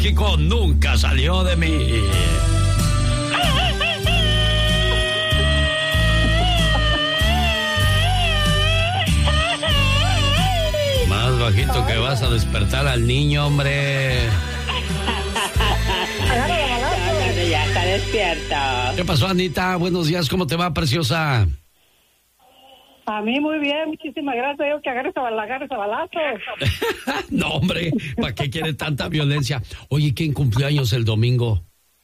México nunca salió de mí. Más bajito que vas a despertar al niño, hombre. Ya está despierta. ¿Qué pasó, Anita? Buenos días, ¿cómo te va, preciosa? A mí muy bien, muchísimas gracias. Yo que agarres a balazos. No, hombre, ¿para qué quiere tanta violencia? Oye, ¿quién cumplió años el domingo?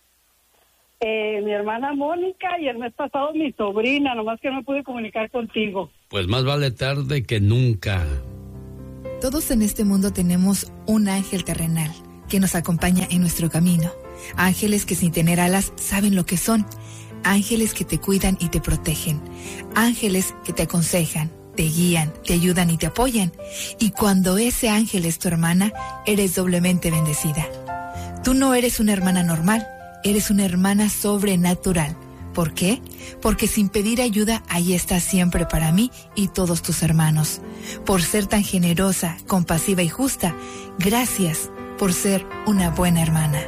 Mi hermana Mónica y el mes pasado mi sobrina, nomás que no me pude comunicar contigo. Pues más vale tarde que nunca. Todos en este mundo tenemos un ángel terrenal que nos acompaña en nuestro camino. Ángeles que sin tener alas saben lo que son. Ángeles que te cuidan y te protegen. Ángeles que te aconsejan, te guían, te ayudan y te apoyan. Y cuando ese ángel es tu hermana, eres doblemente bendecida. Tú no eres una hermana normal, eres una hermana sobrenatural. ¿Por qué? Porque sin pedir ayuda, ahí estás siempre para mí y todos tus hermanos. Por ser tan generosa, compasiva y justa, gracias por ser una buena hermana.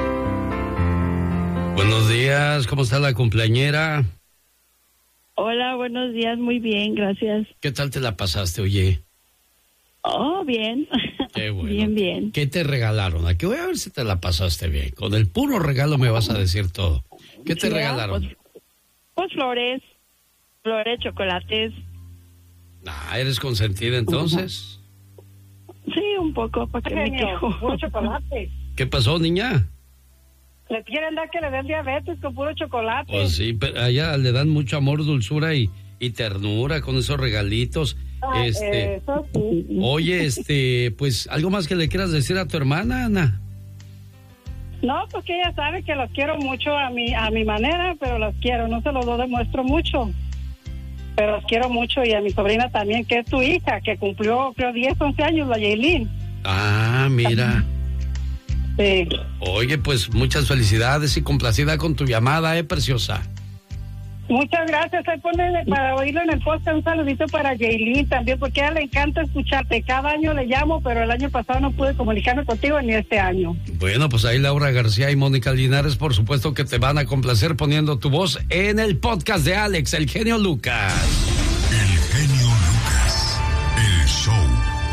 Buenos días, ¿cómo está la cumpleañera? Hola, buenos días, muy bien, gracias. ¿Qué tal te la pasaste, oye? Oh, bien. Qué bueno. Bien. ¿Qué te regalaron? Aquí voy a ver si te la pasaste bien. Con el puro regalo me vas a decir todo. ¿Qué te regalaron? Pues flores, chocolates. ¿Eres consentida entonces? Sí, un poco, para que me quejo. Puro chocolate. ¿Qué pasó, niña? Le quieren dar que le den diabetes con puro chocolate. Pues sí, pero allá le dan mucho amor, dulzura y ternura con esos regalitos. Eso sí. Oye, pues, ¿algo más que le quieras decir a tu hermana, Ana? No, porque ella sabe que los quiero mucho a mi manera, pero los quiero, no se los demuestro mucho. Pero los quiero mucho y a mi sobrina también, que es tu hija, que cumplió, creo, 10, 11 años, la Yailin. Ah, mira. Sí. Oye, pues muchas felicidades y complacida con tu llamada, preciosa. Muchas gracias. Ahí pone para oírlo en el poste un saludito para Yailin también, porque a ella le encanta escucharte. Cada año le llamo, pero el año pasado no pude comunicarme contigo ni este año. Bueno, pues ahí Laura García y Mónica Linares, por supuesto que te van a complacer poniendo tu voz en el podcast de Alex, el genio Lucas. El genio Lucas, el show.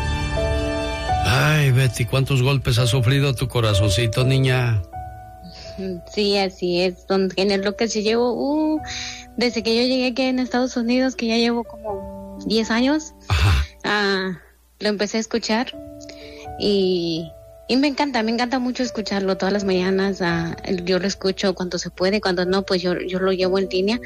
Ay, Betty, ¿cuántos golpes ha sufrido tu corazoncito, niña? Sí, así es, don Genio Lucas. Yo llevo, desde que yo llegué aquí en Estados Unidos, que ya llevo como 10 años, lo empecé a escuchar y me encanta mucho escucharlo todas las mañanas. Yo lo escucho cuando se puede, cuando no, pues yo lo llevo en línea.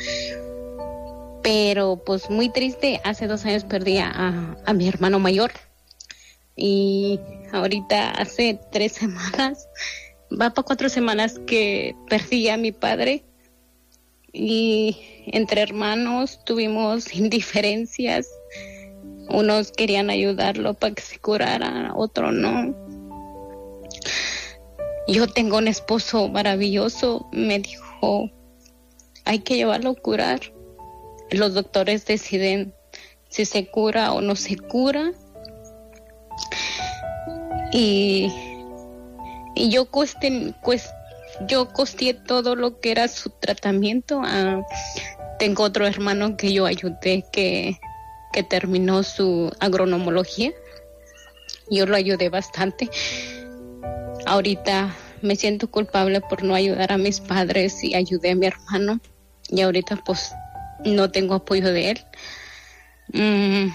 Pero pues muy triste, hace 2 años perdí a mi hermano mayor y ahorita hace 3 semanas, va para 4 semanas que perdí a mi padre. Y entre hermanos tuvimos indiferencias. Unos querían ayudarlo para que se curara, otros no. Yo tengo un esposo maravilloso, me dijo, hay que llevarlo a curar. Los doctores deciden si se cura o no se cura. Y yo costeé todo lo que era su tratamiento. Tengo otro hermano que yo ayudé que terminó su agronomología. Yo lo ayudé bastante. Ahorita me siento culpable por no ayudar a mis padres y ayudé a mi hermano. Y ahorita pues no tengo apoyo de él.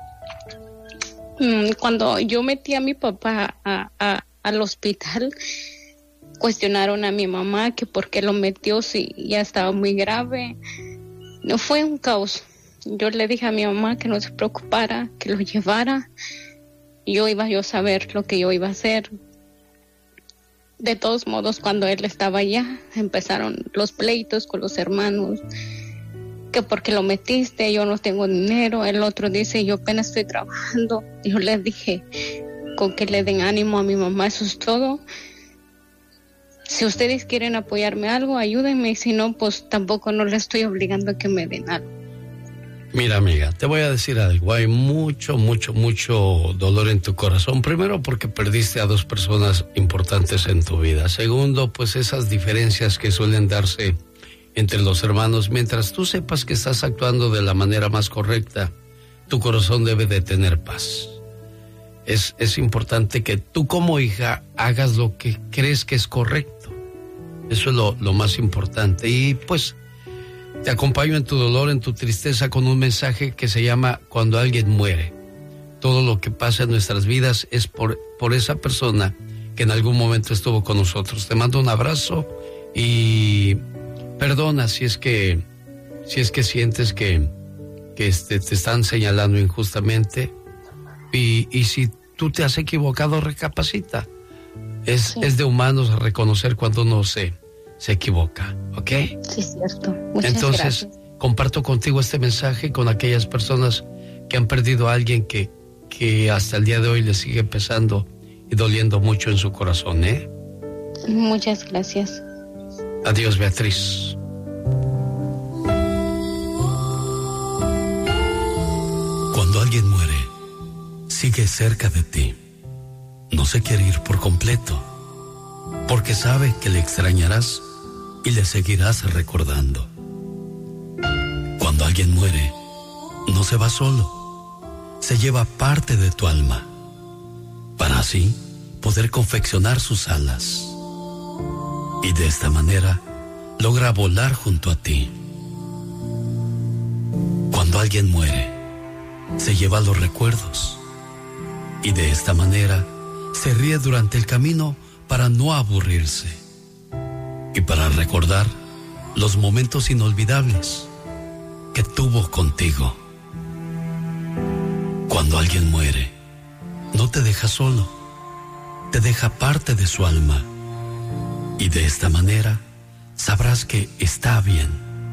Cuando yo metí a mi papá al hospital, cuestionaron a mi mamá que por qué lo metió si ya estaba muy grave. No, fue un caos. Yo le dije a mi mamá que no se preocupara, que lo llevara. Yo iba a saber lo que yo iba a hacer. De todos modos, cuando él estaba allá, empezaron los pleitos con los hermanos. Que porque lo metiste, yo no tengo dinero. El otro dice, yo apenas estoy trabajando. Yo le dije, con que le den ánimo a mi mamá, eso es todo. Si ustedes quieren apoyarme algo, ayúdenme. Si no, pues tampoco no le estoy obligando a que me den algo. Mira, amiga, te voy a decir algo. Hay mucho dolor en tu corazón. Primero, porque perdiste a 2 personas importantes en tu vida. Segundo, pues esas diferencias que suelen darse entre los hermanos. Mientras tú sepas que estás actuando de la manera más correcta, tu corazón debe de tener paz. Es importante que tú como hija hagas lo que crees que es correcto. Eso es lo más importante. Y pues te acompaño en tu dolor, en tu tristeza, con un mensaje que se llama Cuando alguien muere. Todo lo que pasa en nuestras vidas es por esa persona que en algún momento estuvo con nosotros. Te mando un abrazo y perdona si es que sientes que te están señalando injustamente. Y si tú te has equivocado, recapacita. Es de humanos reconocer cuando uno se equivoca, ¿ok? Sí, es cierto. Muchas Entonces, gracias. comparto contigo este mensaje con aquellas personas que han perdido a alguien que hasta el día de hoy les sigue pesando y doliendo mucho en su corazón, ¿eh? Muchas gracias. Adiós, Beatriz. Cuando alguien muere, sigue cerca de ti. No se quiere ir por completo, porque sabe que le extrañarás y le seguirás recordando. Cuando alguien muere, no se va solo, se lleva parte de tu alma, para así poder confeccionar sus alas. Y de esta manera logra volar junto a ti. Cuando alguien muere, se lleva los recuerdos, y de esta manera se ríe durante el camino para no aburrirse y para recordar los momentos inolvidables que tuvo contigo. Cuando alguien muere, no te deja solo, te deja parte de su alma, y de esta manera sabrás que está bien.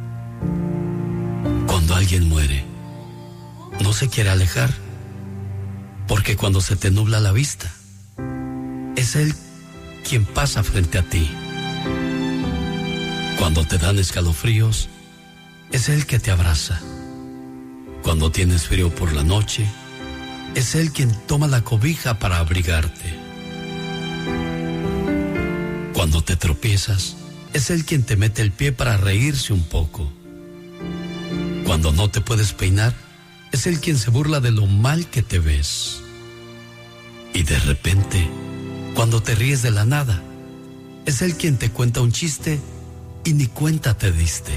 Cuando alguien muere, no se quiere alejar, porque cuando se te nubla la vista, es él quien pasa frente a ti. Cuando te dan escalofríos, es él que te abraza. Cuando tienes frío por la noche, es él quien toma la cobija para abrigarte. Cuando te tropiezas, es él quien te mete el pie para reírse un poco. Cuando no te puedes peinar, es él quien se burla de lo mal que te ves. Y de repente, cuando te ríes de la nada, es él quien te cuenta un chiste y ni cuenta te diste.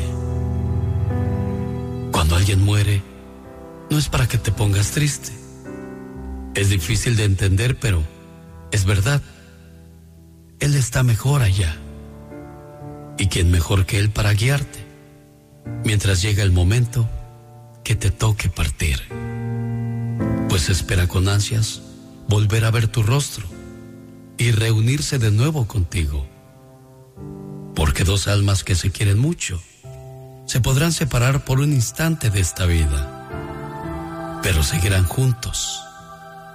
Cuando alguien muere, no es para que te pongas triste. Es difícil de entender, pero es verdad. Él está mejor allá. ¿Y quién mejor que él para guiarte mientras llega el momento que te toque partir? Pues espera con ansias volver a ver tu rostro y reunirse de nuevo contigo. Porque 2 almas que se quieren mucho se podrán separar por un instante de esta vida, pero seguirán juntos